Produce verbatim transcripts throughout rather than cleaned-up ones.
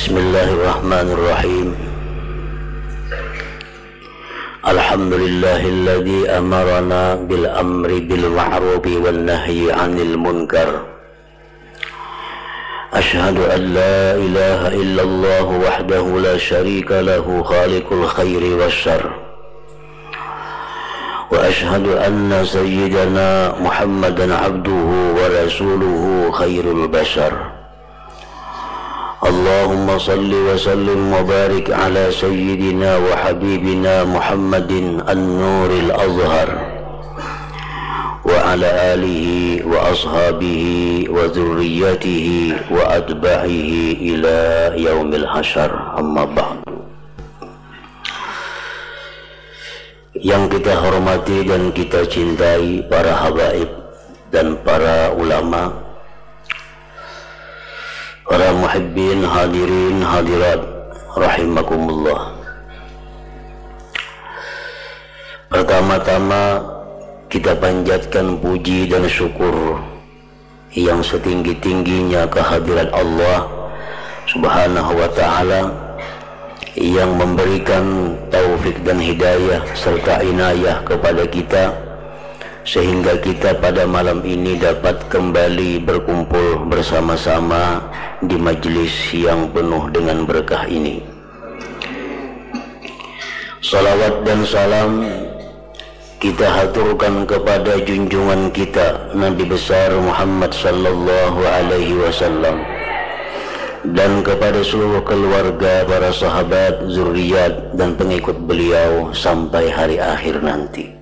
Bismillahirrahmanirrahim. Alhamdulillahilladzi amarana bil amri bil ma'rufi wan nahyi 'anil munkar. Asyhadu an la ilaha illallah wahdahu la syarika lahu khaliqul khairi wasyarr. Wa asyhadu anna sayyidana Muhammadan 'abduhu wa rasuluhu khairul bashar. Allahumma salli wa sallim wa barik ala sayyidina wa habibina Muhammadin an-nuril azhar wa ala alihi wa ashabihi wa dhurriyyatihi wa atba'ihi ila yaumil hasyar. Amma ba'du. Yang kita hormati dan kita cintai para habaib dan para ulama, para muhibbin, hadirin, hadirat, rahimakumullah. Pertama-tama kita panjatkan puji dan syukur yang setinggi-tingginya kehadirat Allah Subhanahu wa ta'ala yang memberikan taufik dan hidayah serta inayah kepada kita sehingga kita pada malam ini dapat kembali berkumpul bersama-sama di majlis yang penuh dengan berkah ini. Salawat dan salam kita haturkan kepada junjungan kita Nabi besar Muhammad sallallahu alaihi wasallam dan kepada seluruh keluarga, para sahabat, zuriat dan pengikut beliau sampai hari akhir nanti.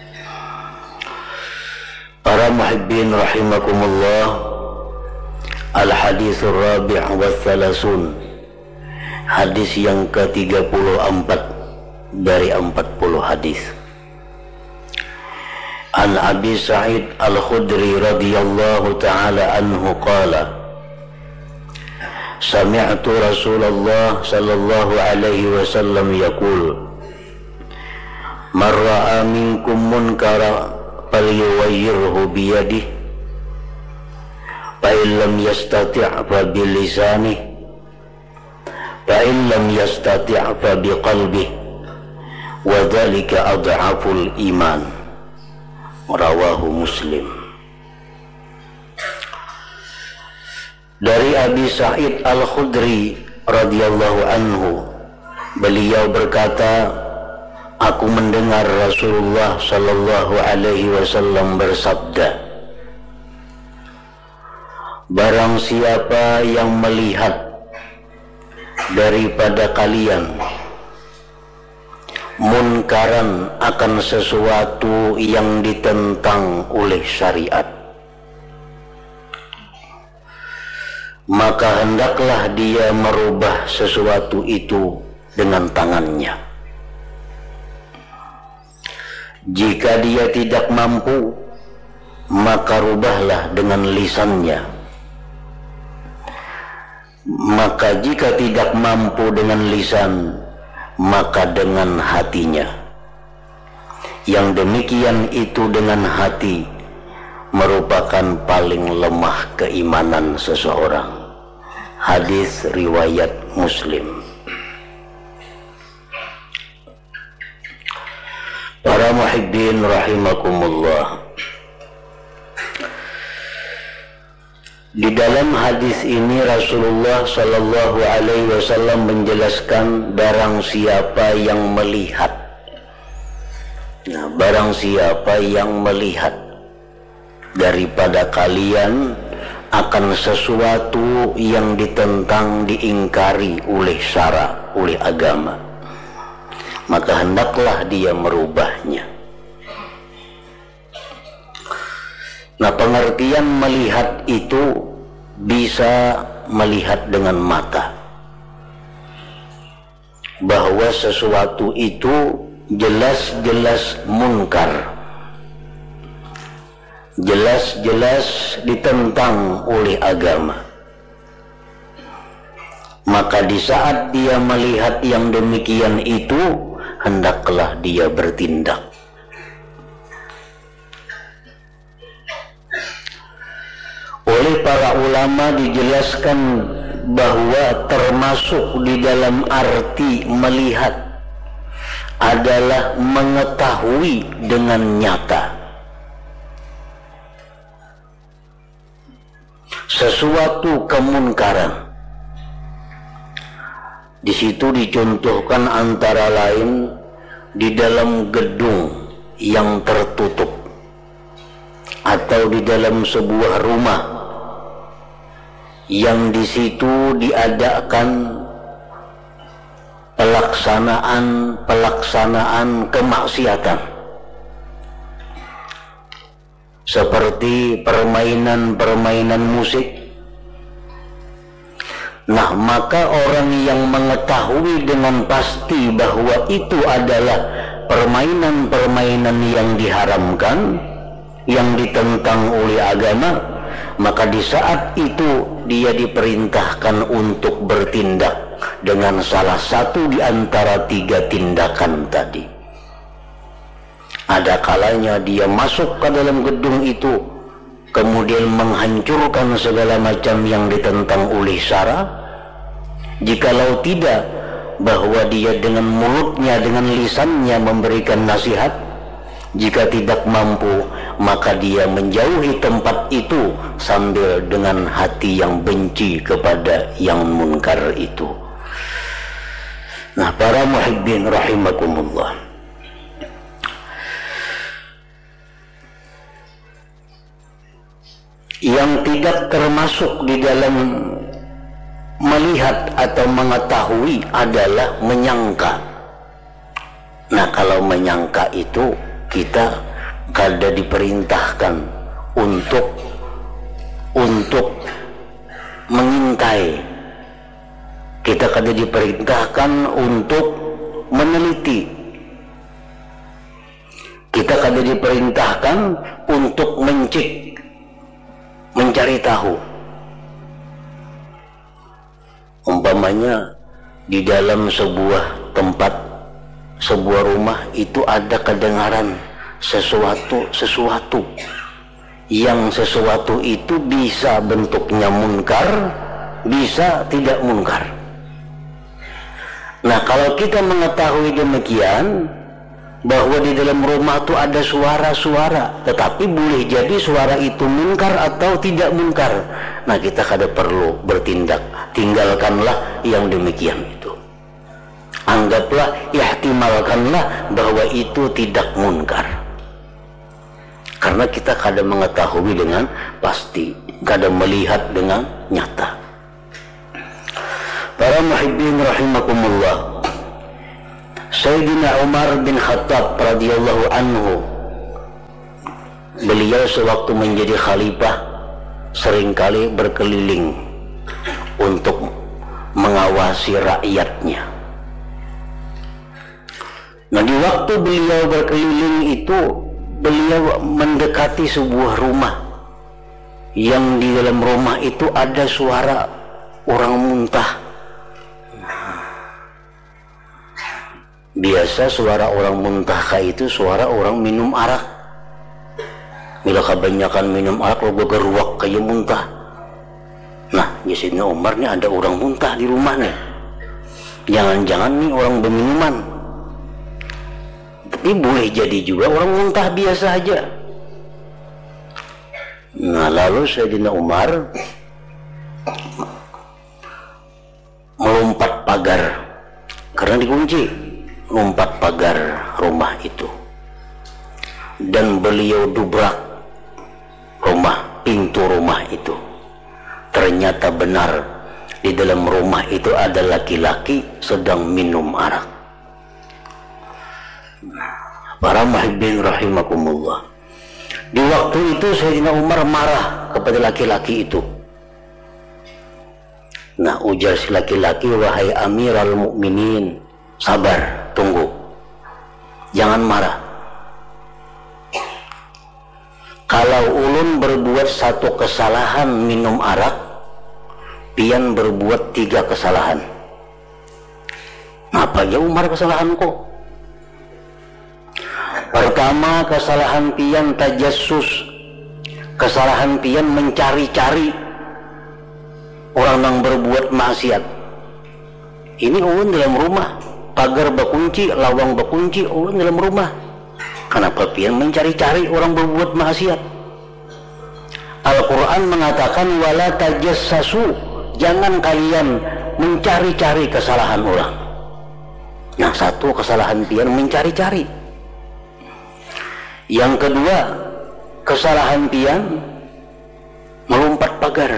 Para muhibbin rahimakumullah, al-hadithur rabi' wa thalathun, hadis yang ke tiga puluh empat dari empat puluh hadis. An Abi Sa'id Al-Khudri radhiyallahu ta'ala anhu qala, sami'tu Rasulullah sallallahu alaihi wasallam yaqul, man ra'a minkum munkara falyughayyirhu biyadihi fa in lam yastati' fa bilisanihi fa in lam yastati' fa biqalbihi wa dzalika adhaful iman. Rawahu Muslim. Dari Abi Sa'id Al-Khudri radhiyallahu anhu, beliau berkata, aku mendengar Rasulullah sallallahu alaihi wasallam bersabda, barang siapa yang melihat daripada kalian munkaran akan sesuatu yang ditentang oleh syariat, maka hendaklah dia merubah sesuatu itu dengan tangannya. Jika dia tidak mampu, maka rubahlah dengan lisannya. Maka jika tidak mampu dengan lisan, maka dengan hatinya. Yang demikian itu dengan hati merupakan paling lemah keimanan seseorang. Hadis riwayat Muslim. Para muhibbin rahimakumullah, di dalam hadis ini Rasulullah sallallahu alaihi wasallam menjelaskan barang siapa yang melihat, nah, barang siapa yang melihat daripada kalian akan sesuatu yang ditentang, diingkari oleh syara, oleh agama, maka hendaklah dia merubahnya. Nah, pengertian melihat itu bisa melihat dengan mata bahwa sesuatu itu jelas-jelas munkar, jelas-jelas ditentang oleh agama. Maka di saat dia melihat yang demikian itu, hendaklah dia bertindak. Oleh para ulama dijelaskan bahwa termasuk di dalam arti melihat adalah mengetahui dengan nyata sesuatu kemunkaran. Di situ dicontohkan antara lain di dalam gedung yang tertutup atau di dalam sebuah rumah yang di situ diadakan pelaksanaan-pelaksanaan kemaksiatan seperti permainan-permainan musik. Nah, maka orang yang mengetahui dengan pasti bahwa itu adalah permainan-permainan yang diharamkan, yang ditentang oleh agama, maka di saat itu dia diperintahkan untuk bertindak dengan salah satu di antara tiga tindakan tadi. Ada kalanya dia masuk ke dalam gedung itu, kemudian menghancurkan segala macam yang ditentang oleh syara. Jikalau tidak, bahwa dia dengan mulutnya, dengan lisannya memberikan nasihat. Jika tidak mampu, maka dia menjauhi tempat itu sambil dengan hati yang benci kepada yang munkar itu. Nah, para muhibbin rahimakumullah, yang tidak termasuk di dalam melihat atau mengetahui adalah menyangka. Nah, kalau menyangka itu kita kada diperintahkan untuk untuk mengintai. Kita kada diperintahkan untuk meneliti. Kita kada diperintahkan untuk mencik, mencari tahu. Umpamanya di dalam sebuah tempat, sebuah rumah itu ada kedengaran sesuatu sesuatu yang sesuatu itu bisa bentuknya munkar, bisa tidak munkar. Nah, kalau kita mengetahui demikian, bahwa di dalam rumah itu ada suara-suara, tetapi boleh jadi suara itu munkar atau tidak munkar, nah kita kada perlu bertindak, tinggalkanlah yang demikian itu. Anggaplah, ihtimalkanlah bahwa itu tidak munkar, karena kita kada mengetahui dengan pasti, kada melihat dengan nyata. Para muhibbin rahimakumullah, Sayyidina Umar bin Khattab radhiyallahu anhu, beliau sewaktu menjadi khalifah seringkali berkeliling untuk mengawasi rakyatnya. Nah, di waktu beliau berkeliling itu, beliau mendekati sebuah rumah yang di dalam rumah itu ada suara orang muntah. Biasa suara orang muntah itu suara orang minum arak. Bila kebanyakan minum arak lo bergeruak kayak muntah. Nah, di sini Umar nih ada orang muntah di rumah nih. Jangan-jangan nih orang berminuman. Tapi boleh jadi juga orang muntah biasa aja. Nah, lalu Sayyidina Umar melompat pagar karena dikunci. Lompat pagar rumah itu dan beliau dubrak rumah, pintu rumah itu. Ternyata benar di dalam rumah itu ada laki-laki sedang minum arak. Para muhibbin rahimakumullah, di waktu itu Sayyidina Umar marah kepada laki-laki itu. Nah, ujar si laki-laki, wahai Amirul Mukminin, sabar, tunggu, jangan marah. Kalau ulun berbuat satu kesalahan minum arak, pian berbuat tiga kesalahan. Apa ya Umar kesalahanku? Pertama, kesalahan pian tajassus, kesalahan pian mencari-cari orang yang berbuat maksiat. Ini ulun dalam rumah, pagar berkunci, lawang berkunci, ulun dalam rumah. Kenapa pian mencari-cari orang berbuat maksiat? Al-Quran mengatakan wala tajassasu, jangan kalian mencari-cari kesalahan orang. Nah, satu kesalahan pian mencari-cari. Yang kedua, kesalahan pian melompat pagar.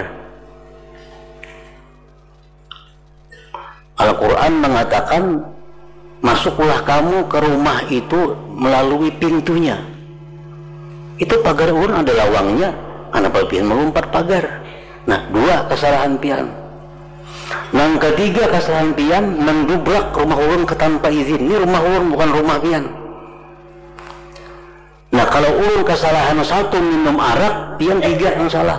Al-Quran mengatakan masuklah kamu ke rumah itu melalui pintunya. Itu pagar orang ada lawangnya, kenapa pian melompat pagar? Nah, dua kesalahan pian. Yang ketiga kesalahan pian mendubrak rumah orang ke tanpa izin. Ini rumah orang bukan rumah pian. Nah, kalau ulun kesalahan satu minum arak, pian tiga yang salah.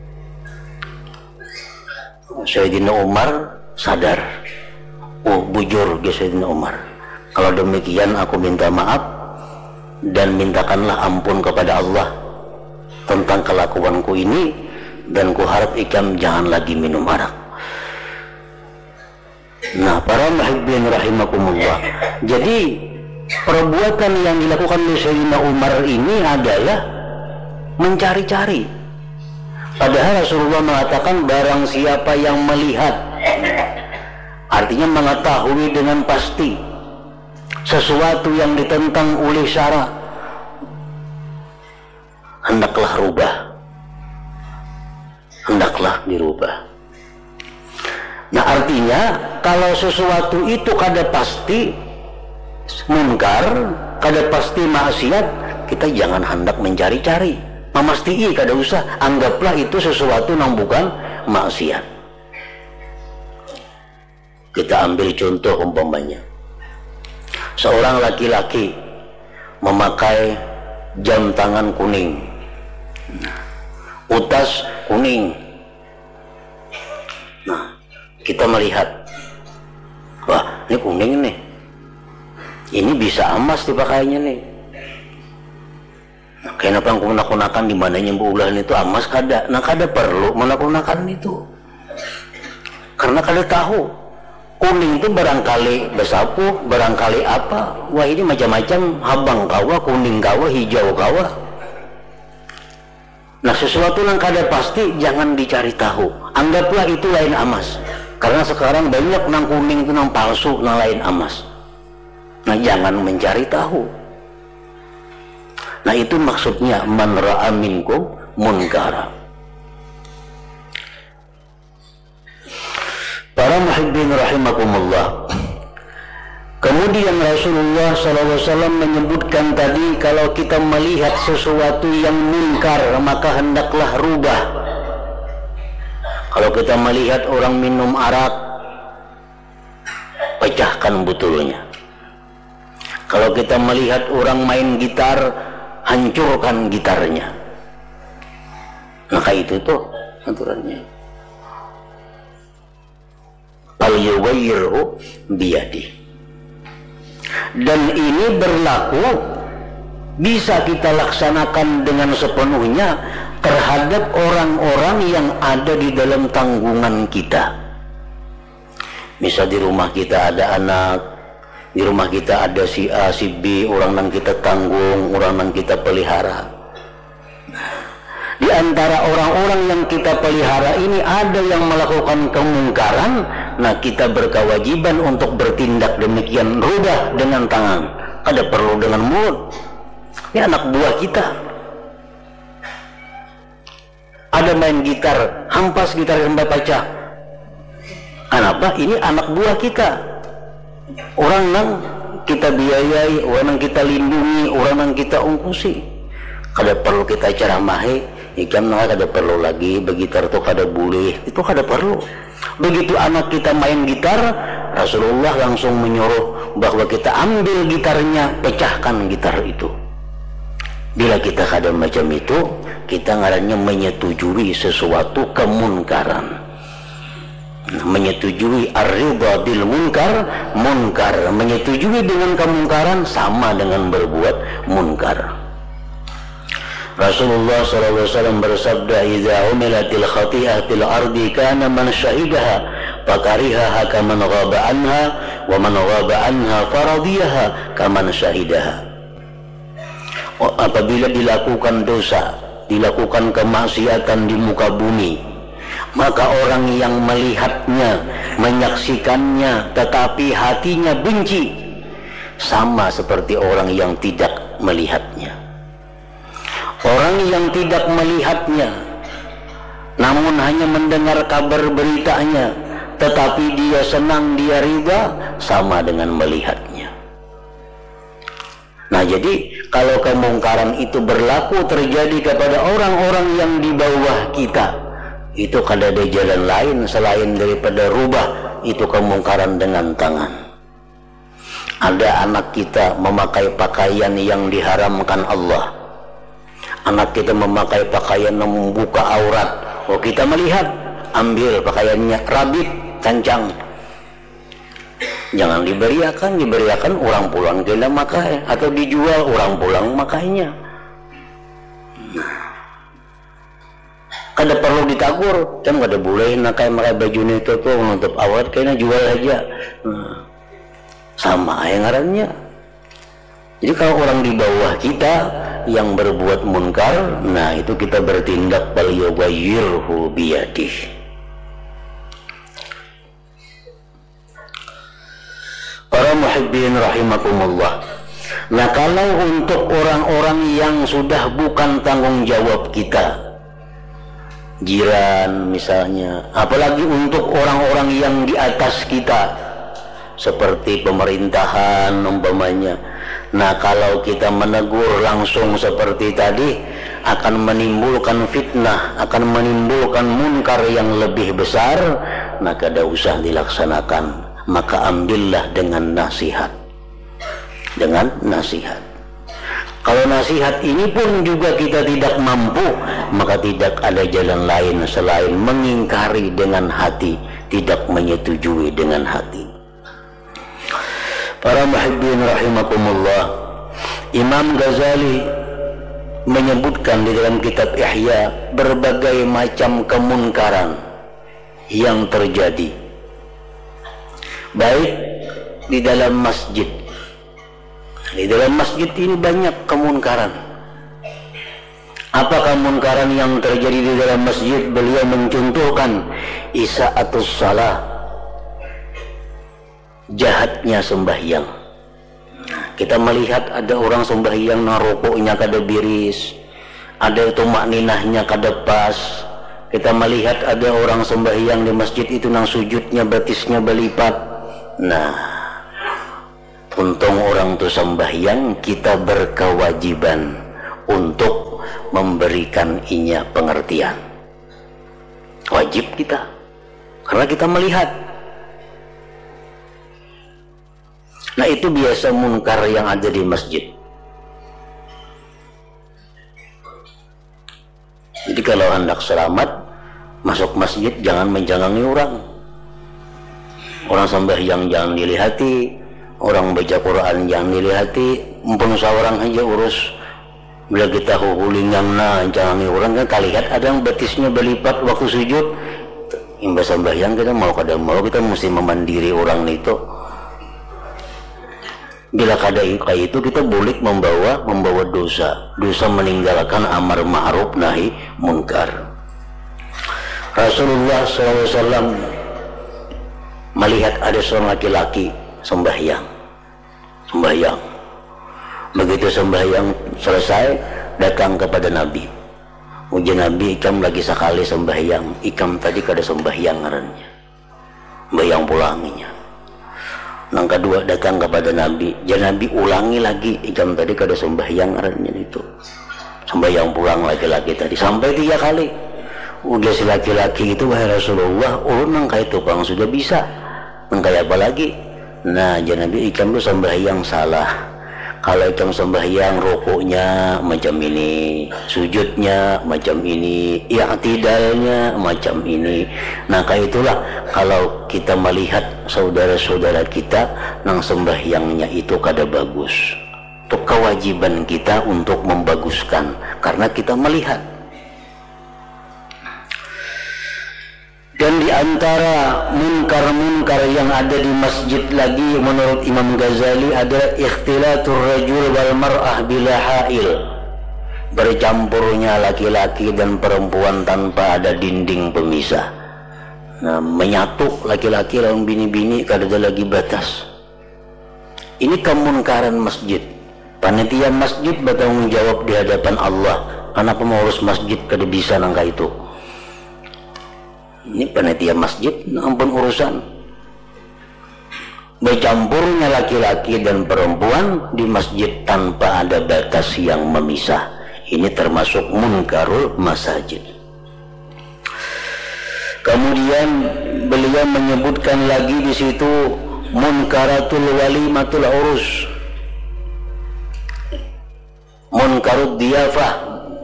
Sayyidina Umar sadar. Oh, bujur ke Sayyidina Umar. Kalau demikian aku minta maaf dan mintakanlah ampun kepada Allah tentang kelakuanku ini, dan ku harap ikam jangan lagi minum arak. Nah, para muhibbin rahimakumullah. Jadi perbuatan yang dilakukan oleh Sayyidina Umar ini adalah mencari-cari. Padahal Rasulullah mengatakan barang siapa yang melihat, artinya mengetahui dengan pasti sesuatu yang ditentang oleh syara, hendaklah rubah, hendaklah dirubah. Nah, artinya kalau sesuatu itu kada pasti munkar, kada pasti maksiat, kita jangan hendak mencari-cari, memastii kada usah, anggaplah itu sesuatu yang bukan maksiat. Kita ambil contoh umpamanya, seorang laki-laki memakai jam tangan kuning, utas kuning. Nah, kita melihat, wah ini kuning nih, ini bisa emas dipakainya nih. Nah, kenapa yang kunak-kunakan di mananya bulan itu emas kada? Nah, kada perlu menak-kunakan itu, karena kada tahu. Kuning itu barangkali besapu, barangkali apa. Wah, ini macam-macam, habang kawa, kuning kawa, hijau kawa. Nah, sesuatu yang kada pasti jangan dicari tahu, anggaplah itu lain emas. Karena sekarang banyak nang kuning itu nang palsu, nang lain emas. Nah, jangan mencari tahu. Nah, itu maksudnya man ra'a minkum munkara. Para muhibbin rahimakumullah. Kemudian Rasulullah shallallahu alaihi wasallam menyebutkan tadi, kalau kita melihat sesuatu yang munkar maka hendaklah rubah. Kalau kita melihat orang minum arak, pecahkan botolnya. Kalau kita melihat orang main gitar, hancurkan gitarnya. Maka itu tuh aturannya. Al-yughayyiru biyadi. Dan ini berlaku, bisa kita laksanakan dengan sepenuhnya terhadap orang-orang yang ada di dalam tanggungan kita. Misal di rumah kita ada anak, di rumah kita ada si A, si B, orang yang kita tanggung, orang yang kita pelihara. Di antara orang-orang yang kita pelihara ini ada yang melakukan kemungkaran, nah kita berkewajiban untuk bertindak demikian, rubah dengan tangan, kada perlu dengan mulut. Ini anak buah kita. Ada main gitar, hampas gitar sampai pecah. Kenapa? Ini anak buah kita. Orang yang kita biayai, orang yang kita lindungi, orang yang kita ungkusi. Kada perlu kita ceramahi, ikan nah kada perlu lagi begitar itu kada boleh, itu kada perlu. Begitu anak kita main gitar, Rasulullah langsung menyuruh bahwa kita ambil gitarnya, pecahkan gitar itu. Bila kita kada macam itu, kita ngarannya menyetujui sesuatu kemunkaran. Menyetujui ar-ridha bil munkar, munkar. Menyetujui dengan kemungkaran sama dengan berbuat munkar. Rasulullah sallallahu alaihi wasallam bersabda, "Idza umilatil khati'ah fil ardi kana man syahidaha fakarihaha kaman ghaba anha wa man ghaba anha faradiyaha kaman syahidaha." Apabila dilakukan dosa, dilakukan kemaksiatan di muka bumi, maka orang yang melihatnya, menyaksikannya tetapi hatinya benci, sama seperti orang yang tidak melihatnya. Orang yang tidak melihatnya namun hanya mendengar kabar beritanya tetapi dia senang, dia ridha, sama dengan melihatnya. Nah, jadi kalau kemungkaran itu berlaku terjadi kepada orang-orang yang di bawah kita, itu kada ada jalan lain selain daripada rubah itu kemungkaran dengan tangan. Ada anak kita memakai pakaian yang diharamkan Allah, anak kita memakai pakaian yang membuka aurat, oh kita melihat, ambil pakaiannya, rabit, cancang, jangan diberiakan, diberiakan orang pulang kena makai, atau dijual orang pulang makainya. Kada perlu ditagur, kan kada boleh nakai makai baju itu tuh menutup aurat, kayaknya jual aja. Nah, sama yang ngarannya. Jadi kalau orang di bawah kita yang berbuat munkar, nah itu kita bertindak bal yughayyirhu biyadihi. Para muhibbin rahimakumullah. Nah, kalau untuk orang-orang yang sudah bukan tanggung jawab kita, jiran misalnya, apalagi untuk orang-orang yang di atas kita seperti pemerintahan umpamanya, nah kalau kita menegur langsung seperti tadi akan menimbulkan fitnah, akan menimbulkan munkar yang lebih besar, nah kada usah dilaksanakan. Maka ambillah dengan nasihat, dengan nasihat. Kalau nasihat ini pun juga kita tidak mampu, maka tidak ada jalan lain selain mengingkari dengan hati, tidak menyetujui dengan hati. Para muhibbin rahimakumullah, Imam Ghazali menyebutkan di dalam kitab Ihya berbagai macam kemunkaran yang terjadi, baik di dalam masjid. Di dalam masjid ini banyak kemunkaran. Apa kemunkaran yang terjadi di dalam masjid? Beliau mencontohkan isa'atus salah, jahatnya sembahyang. Kita melihat ada orang sembahyang nah rukuknya kada biris, ada tumak ninahnya kada pas. Kita melihat ada orang sembahyang di masjid itu nang sujudnya batisnya berlipat. Nah, untung orang itu sembahyang, kita berkewajiban untuk memberikan inya pengertian. Wajib kita, karena kita melihat. Nah, itu biasa munkar yang ada di masjid. Jadi kalau hendak selamat masuk masjid, jangan menjangangi orang. Orang sembahyang jangan dilihati, orang baca Quran jangan dilihati, mumpung seorang aja urus. Bila kita huling nah jangan orang kan kalihat ada yang batisnya berlipat waktu sujud. Imbas sembahyang kita mau kada mau kita mesti memandiri orang itu. Bila kada kayak itu kita boleh membawa membawa dosa, dosa meninggalkan amar ma'ruf nahi munkar. Rasulullah shallallahu alaihi wasallam melihat ada seorang laki-laki sembahyang, sembahyang. Begitu sembahyang selesai, datang kepada Nabi. Ujian Nabi, ikam lagi sekali sembahyang, ikam tadi kada sembahyang ngarannya, sembahyang pulanginya. Nang kedua datang kepada Nabi, jangan Nabi ulangi lagi, ikam tadi kada sembahyang ngarannya itu, sembahyang pulang laki-laki tadi, sampai tiga kali. Udah si laki-laki itu, wahai Rasulullah, oh nang kayak tukang sudah bisa, nang kayak apa lagi? Nah, jangan Nabi, ikam itu sembahyang salah. Kalau ikam sembahyang rukuknya macam ini, sujudnya macam ini, i'tidalnya macam ini. Nah, kayak itulah kalau kita melihat saudara-saudara kita nang sembahyangnya itu kada bagus, Itu kewajiban kita untuk membaguskan, karena kita melihat. Dan di antara munkar-munkar yang ada di masjid lagi menurut Imam Ghazali adalah ikhtilatur rajul wal mar'ah bila ha'il, bercampurnya laki-laki dan perempuan tanpa ada dinding pemisah. Nah, menyatu laki-laki lawan bini-bini kada ada lagi batas. Ini kemunkaran masjid. Panitia masjid bertanggung jawab di hadapan Allah. Karena pengurus masjid kada bisa nangka itu. Ini panitia masjid, ampun urusan. Bercampurnya laki-laki dan perempuan di masjid tanpa ada batas yang memisah. Ini termasuk munkarul masajid. Kemudian beliau menyebutkan lagi di situ munkaratul walimatul urus, munkarud diyafah,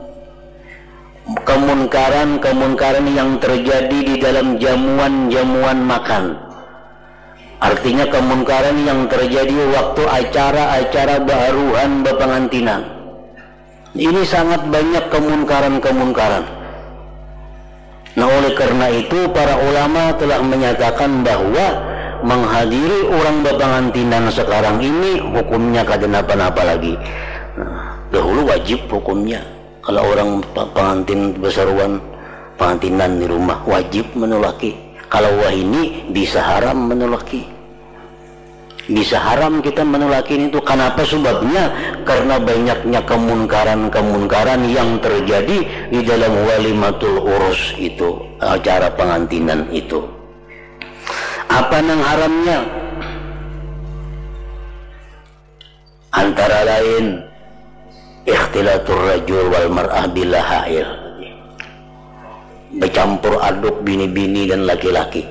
kemunkaran-kemunkaran yang terjadi di dalam jamuan-jamuan makan. Artinya kemunkaran yang terjadi waktu acara-acara baharuhan bepengantinan. Ini sangat banyak kemunkaran-kemunkaran. Nah, oleh karena itu para ulama telah menyatakan bahwa menghadiri orang bepengantinan sekarang ini hukumnya kada napa-napa lagi. Nah, dahulu wajib hukumnya. Kalau orang pengantin besaruan pengantinan di rumah wajib menolaki. Kalau wah ini bisa haram menolaki. Bisa haram kita menolaki itu. Kenapa sebabnya? Karena banyaknya kemunkaran-kemunkaran yang terjadi di dalam walimatul urus itu, acara pengantinan itu. Apa nang haramnya? Antara lain ikhtilatur rajul wal mar'ah bila ha'il, bercampur aduk bini-bini dan laki-laki.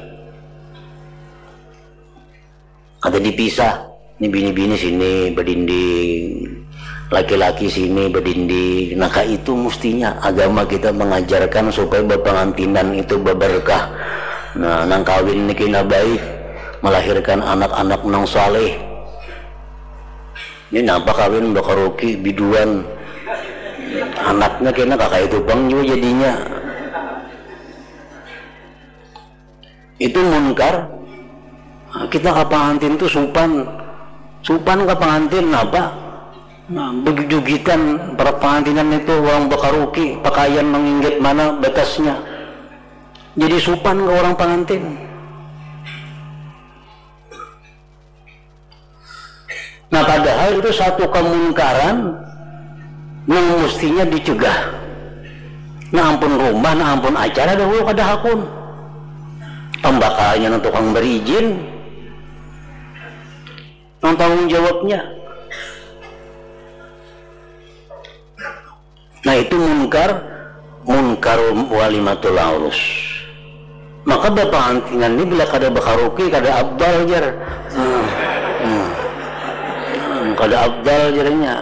Ada dipisah, ini bini-bini sini berdinding, laki-laki sini berdinding. Nah, itu mestinya agama kita mengajarkan supaya berpengantinan itu berberkah. Nah, nang kawin niki na baik, melahirkan anak-anak nang saleh. Ini nampak kawin bakaroki biduan, anaknya kena kakak itu bang juga jadinya. Itu munkar. Nah, kita ke pengantin itu supan, supan ke pengantin apa? Nah, begitu-gitan para pengantinan itu orang bakaroki, pakaian menginggit mana batasnya. Jadi supan ke orang pengantin. Nah, padahal itu satu kemunkaran yang mestinya dicegah. Nah, ampun rumah, nah ampun acara dahulu kada hakun. Pembakalnya untuk tukang berizin, yang tanggung jawabnya. Nah, itu munkar, munkar walimatul urus. Maka bepengantinan ini bila kada bakaroki kada abdal jar. Hmm. Hmm. Kada abdal jadinya.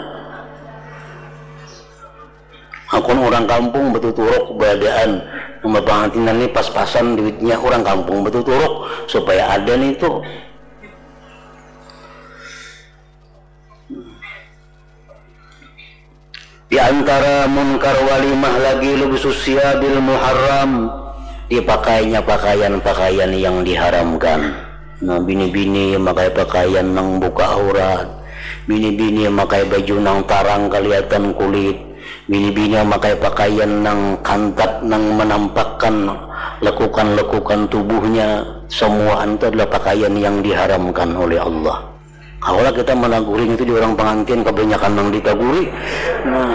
Akun orang kampung betuturuk keberadaan pengantinan ini pas-pasan duitnya orang kampung betuturuk supaya ada nih itu. Di antara munkar walimah lagi lubusus siyabil muharram, dipakainya pakaian-pakaian yang diharamkan. Nah, bini-bini memakai pakaian nang buka aurat, bini-bini memakai baju nang tarang kelihatan kulit, bini-bini memakai pakaian nang kantat nang menampakkan lekukan-lekukan tubuhnya. Semua itu adalah pakaian yang diharamkan oleh Allah. Kalau kita menagurin itu di orang pengantin kebanyakan nang ditaguri. Nah,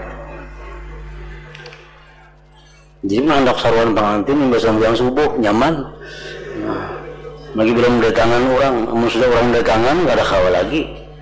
jadi menandak saruan pengantin yang biasa yang subuh nyaman. Nah, lagi belum datangan orang, namun sudah orang datangan nggak ada khawa lagi.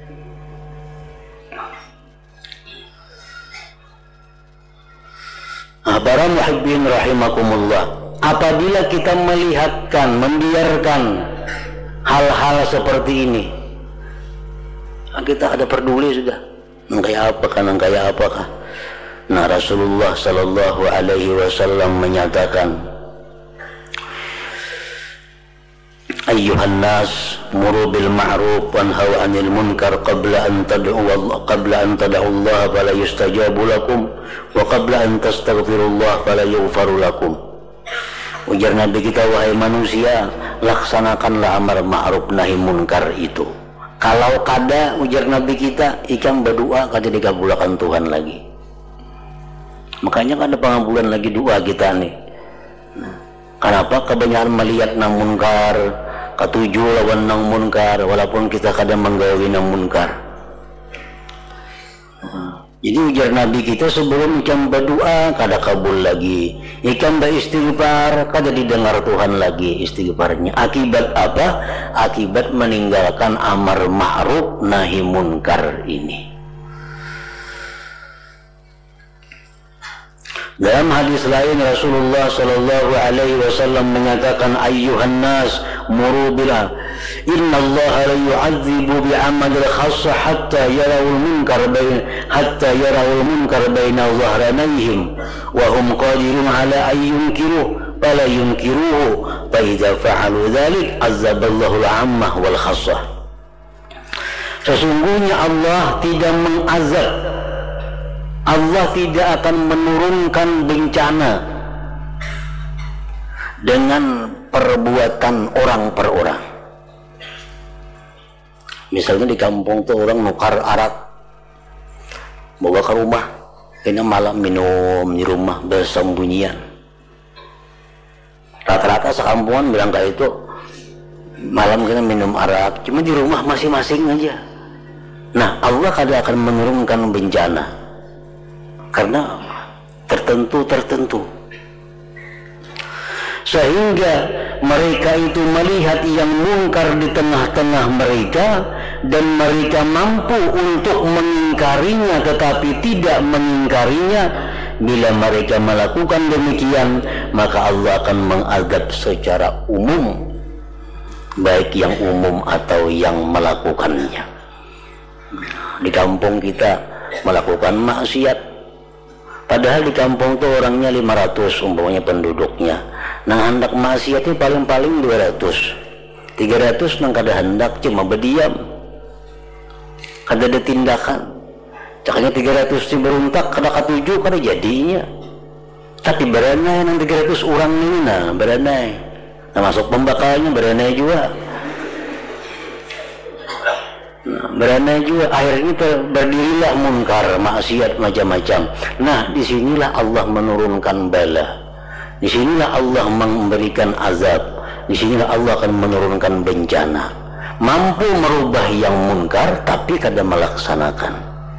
Nah, para muhibbin rahimakumullah, apabila kita melihatkan, membiarkan hal-hal seperti ini, kita ada peduli sudah, nang kayak apakah, nang kayak apakah. Nah, Rasulullah Sallallahu Alaihi Wasallam menyatakan, ayyuhan nas muru bil ma'ruf wanhaw 'anil munkar qabla an tad'u Allah qabla an tad'u Allah fala yustajabu lakum wa qabla an tastaghfirullah fala yughfaru lakum. Ujar Nabi kita, wahai manusia, laksanakanlah amar ma'ruf nahi munkar itu. Kalau kada, ujar Nabi kita, ikam berdoa kada dikabulkan Tuhan lagi. Makanya kada pengabulan lagi doa kita nih. Nah, kenapa kebanyakan melihat nang munkar, ketujuh lawan nang munkar, walaupun kita kada menggawi nang munkar. Nah, jadi ujar Nabi kita, sebelum ikam berdoa kada kabul lagi, ikam beristighfar kada didengar Tuhan lagi istighfarnya. Akibat apa? Akibat meninggalkan amar ma'ruf nahi munkar ini. Dalam hadis lain Rasulullah sallallahu alaihi wasallam menyatakan, ayyuhan nas muru bila inna Allah la yu'adzibu bi'amalil khassa hatta yarawul munkar bain hatta yarawul munkar baina dhahranayhim wa hum qadirun ala an yunkiruhu fala yunkiruhu fa idza fa'alu dzalik azzaballahu al-'ammah wal khassah. Sesungguhnya Allah tidak mengazab, Allah tidak akan menurunkan bencana dengan perbuatan orang per orang. Misalnya di kampung tuh orang nukar arak bawa ke rumah, kena malam minum di rumah bersembunyian. Rata-rata sekampungan bilang kayak itu, malam kena minum arak, cuma di rumah masing-masing aja. Nah, Allah kada akan menurunkan bencana karena tertentu-tertentu, sehingga mereka itu melihat yang mungkar di tengah-tengah mereka dan mereka mampu untuk mengingkarinya tetapi tidak mengingkarinya. Bila mereka melakukan demikian, maka Allah akan mengadab secara umum, baik yang umum atau yang melakukannya. Di kampung kita melakukan maksiat, padahal di kampung tuh orangnya lima ratus umpamanya penduduknya. Nang hendak maksiatnya paling-paling dua ratus, tiga ratus nang kada hendak cuma berdiam, kada ada tindakan. Cakanya tiga ratus si beruntak kada katuju kada jadinya. Tapi beranai nang tiga ratus orang ini nah beranai. Nah masuk pembakalnya beranai juga. Nah, beranai juga akhirnya berdirilah munkar, maksiat macam-macam. Nah, disinilah Allah menurunkan bala, disinilah Allah memberikan azab, disinilah Allah akan menurunkan bencana. Mampu merubah yang munkar tapi kada melaksanakan.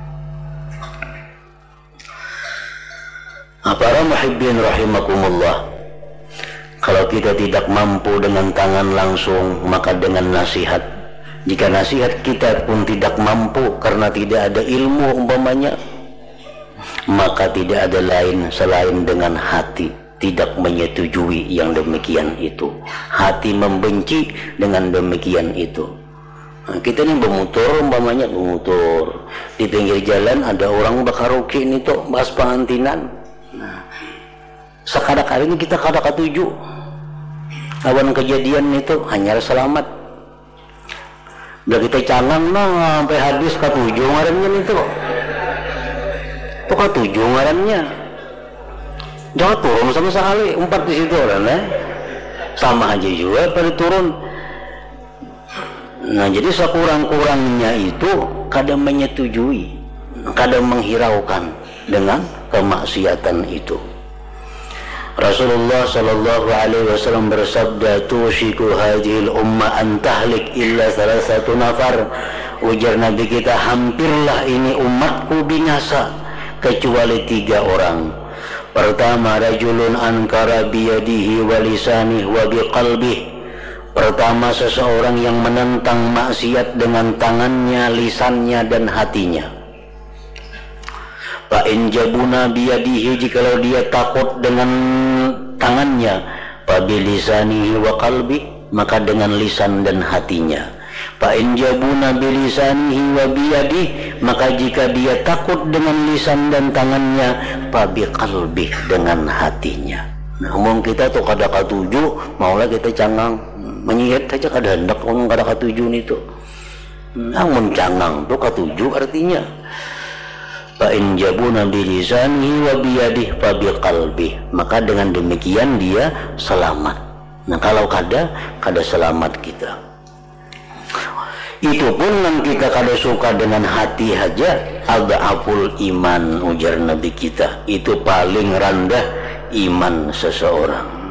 Para muhibbin rahimakumullah, kalau kita tidak mampu dengan tangan langsung, maka dengan nasihat. Jika nasihat kita pun tidak mampu karena tidak ada ilmu umpamanya, maka tidak ada lain selain dengan hati tidak menyetujui yang demikian itu. Hati membenci dengan demikian itu. Nah, kita ini bermotor umpamanya bermotor di pinggir jalan ada orang bakaroke ini tuh bahas pengantinan. Nah, sekadar kali ini kita kada katuju lawan kejadian itu hanya selamat. Bila kita cangang nah sampai hadis katujuh ngarannya itu, tuh katujuh ngarannya, jangan turun sama sekali empat di situ orang eh? Sama aja juga pada turun. Nah jadi sekurang-kurangnya itu kadang menyetujui, kadang menghiraukan dengan kemaksiatan itu. Rasulullah sallallahu alaihi wasallam bersabda, tushiku hadhil umma an tahlik illa salah satu nafar. Ujar Nabi kita, hampirlah ini umatku binasa kecuali tiga orang. Pertama, rajulun ankara biyadihi wa lisanihi wa biqalbih. Pertama, seseorang yang menentang maksiat dengan tangannya, lisannya dan hatinya. Fa in jabuna biyadihi, jikalau dia takut dengan tangannya, fa bilisanihi wa qalbi, maka dengan lisan dan hatinya. Fa in jabuna bilisanihi wa biyadihi, maka jika dia takut dengan lisan dan tangannya, fa biqalbi, dengan hatinya. Nah, umum kita tuh kada katuju, maulah kita cangang. Hmm. menyiat saja kada hendak orang kada katuju itu. Namun cangang tu katuju artinya. Fa in jabuna bi lisanihi wa bi yadihi fa bi qalbi. Maka dengan demikian dia selamat. Nah kalau kada kada selamat kita. Itu pun yang kita kada suka dengan hati saja, adhaful iman, ujar Nabi kita. Itu paling rendah iman seseorang.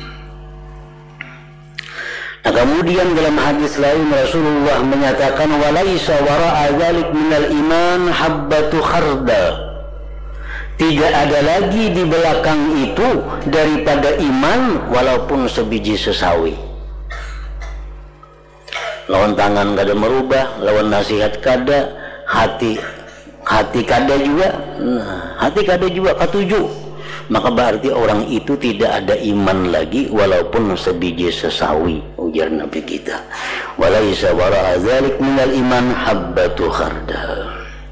Nah, kemudian dalam hadis lain Rasulullah menyatakan walaisa wara'a dzalik minal iman habbatu khardal. Tidak ada lagi di belakang itu daripada iman walaupun sebiji sesawi. Lawan tangan kada merubah, lawan nasihat kada, hati hati kada juga. Nah, hati kada juga katuju. Maka berarti orang itu tidak ada iman lagi walaupun sebiji sesawi, ujar Nabi kita. Walaisa wara'a dzalik minal iman habbatu khardal.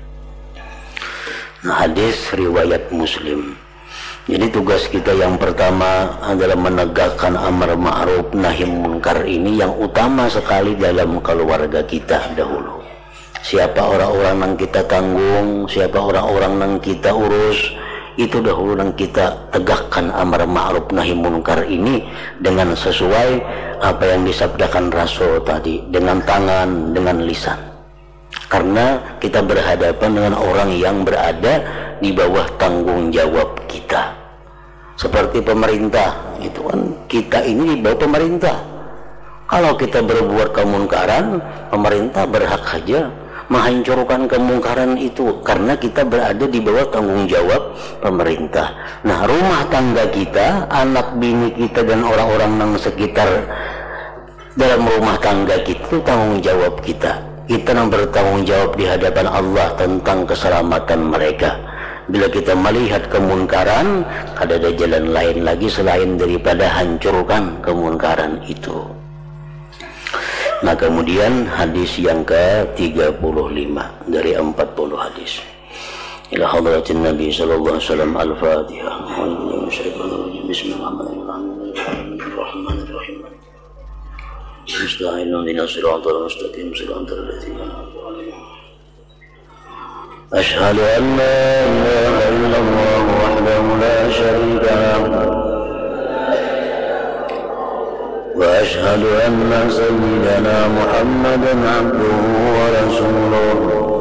Nah, hadis riwayat Muslim. Jadi tugas kita yang pertama adalah menegakkan amar ma'ruf nahi munkar ini yang utama sekali dalam keluarga kita dahulu. Siapa orang-orang yang kita tanggung, siapa orang-orang yang kita urus, itu dahulu yang kita tegakkan amar ma'ruf nahi munkar ini dengan sesuai apa yang disabdakan Rasul tadi, dengan tangan, dengan lisan. Karena kita berhadapan dengan orang yang berada di bawah tanggung jawab kita. Seperti pemerintah, itu kan kita ini di bawah pemerintah. Kalau kita berbuat kemungkaran, pemerintah berhak saja menghancurkan kemungkaran itu karena kita berada di bawah tanggung jawab pemerintah. Nah, rumah tangga kita, anak bini kita dan orang-orang yang sekitar dalam rumah tangga kita itu tanggung jawab kita. Kita yang bertanggung jawab di hadapan Allah tentang keselamatan mereka. Bila kita melihat kemungkaran, ada ada jalan lain lagi selain daripada hancurkan kemungkaran itu. Nah, kemudian hadis yang ke tiga puluh lima dari empat puluh hadis. Ila hadratin Nabi sallallahu alaihi wasallam al-Fatihah. Bismillahirrahmanirrahim. Musta'inun dinas siratal mustaqim siratal ladzina an'amta 'alaihim. Asyhadu an la ilaha illallah wahdahu la syarika lahu. وأشهد أن سيدنا محمدا عبده ورسوله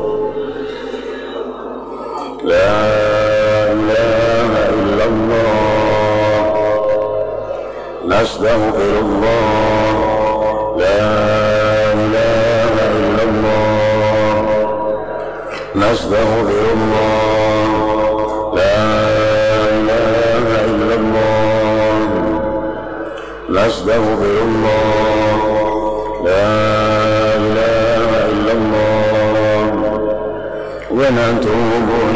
لا إله إلا الله نستغفر الله لا إله إلا الله نستغفر الله لا إله إلا الله نستغفر الله لا إله إلا الله ونتوب